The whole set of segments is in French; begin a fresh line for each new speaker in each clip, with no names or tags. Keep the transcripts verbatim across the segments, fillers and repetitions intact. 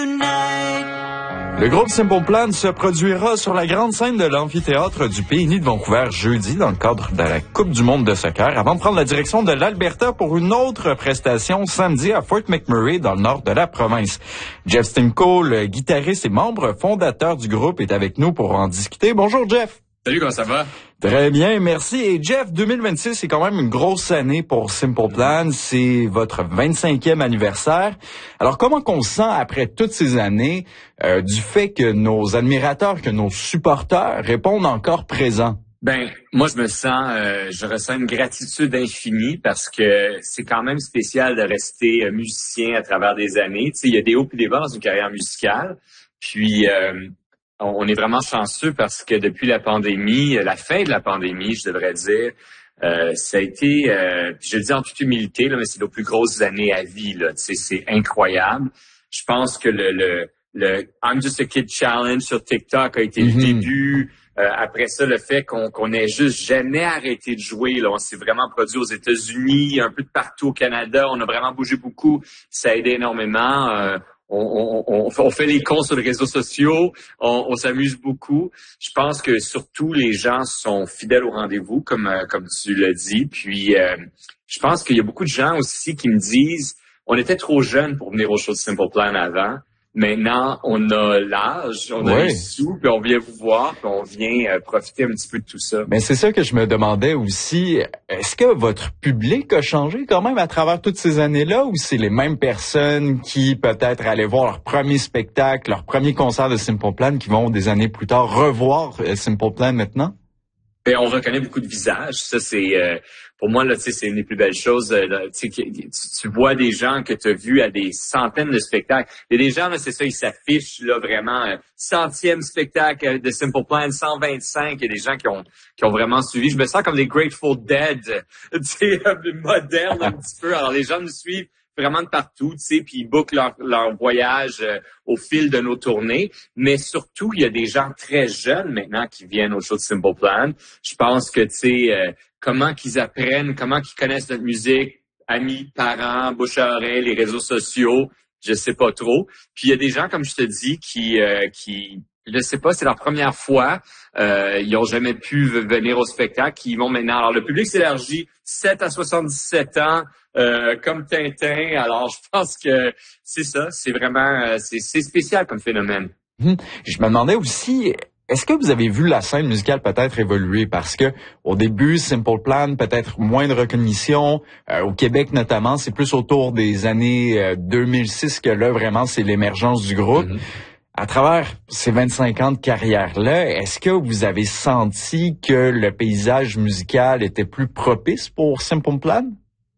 Le groupe Simple Plan se produira sur la grande scène de l'amphithéâtre du P N I de Vancouver jeudi dans le cadre de la Coupe du monde de soccer avant de prendre la direction de l'Alberta pour une autre prestation samedi à Fort McMurray dans le nord de la province. Jeff Stimco, le guitariste et membre fondateur du groupe, est avec nous pour en discuter. Bonjour Jeff.
Salut, comment ça va?
Très bien, merci. Et Jeff, deux mille vingt-six, c'est quand même une grosse année pour Simple Plan. C'est votre vingt-cinquième anniversaire. Alors, comment qu'on se sent après toutes ces années euh, du fait que nos admirateurs, que nos supporters répondent encore présents?
Ben, moi, je me sens, euh, je ressens une gratitude infinie parce que c'est quand même spécial de rester euh, musicien à travers des années. Tu sais, il y a des hauts et des bas dans une carrière musicale. Puis, euh, on est vraiment chanceux parce que depuis la pandémie, la fin de la pandémie, je devrais dire, euh, ça a été, euh, je le dis en toute humilité, là, mais c'est nos plus grosses années à vie. Là, tu sais, c'est incroyable. Je pense que le, le, le I'm Just a Kid Challenge sur TikTok a été mm-hmm. le début. Euh, après ça, le fait qu'on qu'on ait juste jamais arrêté de jouer. Là, on s'est vraiment produit aux États-Unis, un peu de partout au Canada. On a vraiment bougé beaucoup. Ça a aidé énormément. Euh, On, on, on fait les cons sur les réseaux sociaux, on, on s'amuse beaucoup. Je pense que surtout les gens sont fidèles au rendez-vous, comme euh, comme tu l'as dit. Puis euh, je pense qu'il y a beaucoup de gens aussi qui me disent, on était trop jeunes pour venir au show de Simple Plan avant. Maintenant, on a l'âge, on a
ouais.
les sous, puis on vient vous voir, puis on vient euh, profiter un petit peu de tout ça.
Mais c'est ça que je me demandais aussi. Est-ce que votre public a changé quand même à travers toutes ces années-là, ou c'est les mêmes personnes qui peut-être allaient voir leur premier spectacle, leur premier concert de Simple Plan, qui vont des années plus tard revoir Simple Plan maintenant?
Et on reconnaît beaucoup de visages. Ça, c'est euh, pour moi là, tu sais, c'est une des plus belles choses. Euh, tu, tu, tu vois des gens que tu as vus à des centaines de spectacles. Il y a des gens là, c'est ça, ils s'affichent là vraiment euh, centième spectacle de Simple Plan, cent vingt-cinq. Il y a des gens qui ont qui ont vraiment suivi. Je me sens comme des Grateful Dead, tu sais, modernes un petit peu. Alors les gens nous suivent vraiment de partout, tu sais, puis ils bookent leur, leur voyage euh, au fil de nos tournées. Mais surtout, il y a des gens très jeunes maintenant qui viennent au show de Simple Plan. Je pense que, tu sais, euh, comment qu'ils apprennent, comment qu'ils connaissent notre musique, amis, parents, bouche à oreille, les réseaux sociaux, je sais pas trop. Puis il y a des gens, comme je te dis, qui, euh, qui je sais pas, c'est leur première fois. Euh, ils ont jamais pu venir au spectacle. Ils vont maintenant. Alors, le public s'élargit sept à soixante-dix-sept ans, euh, comme Tintin. Alors, je pense que c'est ça. C'est vraiment, c'est, c'est spécial comme phénomène.
Hum. Je me demandais aussi, est-ce que vous avez vu la scène musicale peut-être évoluer? Parce que au début, Simple Plan, peut-être moins de recognition. Euh, au Québec notamment, c'est plus autour des années euh, deux mille six que là, vraiment, c'est l'émergence du groupe. Mm-hmm. À travers ces vingt-cinq ans de carrière-là, est-ce que vous avez senti que le paysage musical était plus propice pour Simple Plan?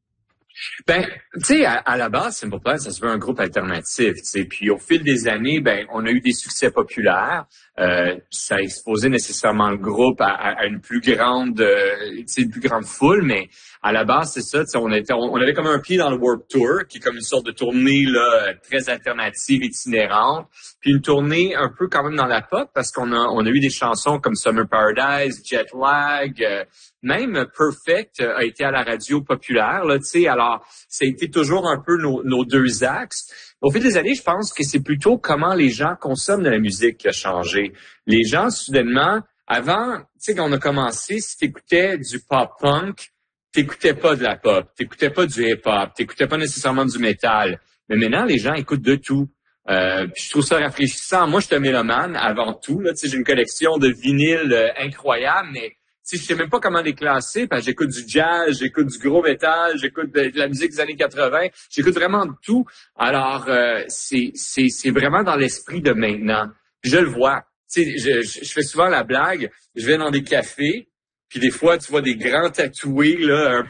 Ben, tu sais, à, à la base, Simple Plan, ça se veut un groupe alternatif, tu sais. Puis au fil des années, ben, on a eu des succès populaires. Euh, ça a exposé nécessairement le groupe à, à, à une plus grande, euh, tu sais, une plus grande foule. Mais à la base, c'est ça. Tu sais, on était, on, on avait comme un pied dans le Warped Tour, qui est comme une sorte de tournée là très alternative, itinérante. Puis une tournée un peu quand même dans la pop, parce qu'on a, on a eu des chansons comme Summer Paradise, Jet Lag, euh, même Perfect a été à la radio populaire, là, tu sais. Alors, ça a été toujours un peu nos, nos deux axes. Au fil des années, je pense que c'est plutôt comment les gens consomment de la musique qui a changé. Les gens, soudainement, avant, tu sais, quand on a commencé, si t'écoutais du pop-punk, t'écoutais pas de la pop, t'écoutais pas du hip-hop, t'écoutais pas nécessairement du métal. Mais maintenant, les gens écoutent de tout. Euh, puis je trouve ça rafraîchissant. Moi, je suis un mélomane avant tout. Là, tu sais, j'ai une collection de vinyles euh, incroyable, mais si je sais même pas comment les classer, parce que j'écoute du jazz, j'écoute du gros métal, j'écoute de, de la musique des années quatre-vingts, j'écoute vraiment de tout. Alors, euh, c'est, c'est, c'est vraiment dans l'esprit de maintenant. Puis je le vois. Tu sais, je, je, je fais souvent la blague, je vais dans des cafés, puis des fois, tu vois des grands tatoués, là, un